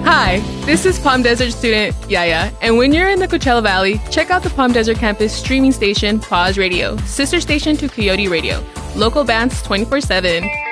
Hi, this is Palm Desert student Yaya, and when you're in the Coachella Valley, check out the Palm Desert campus streaming station, Pause Radio, sister station to Coyote Radio. Local bands 24/7.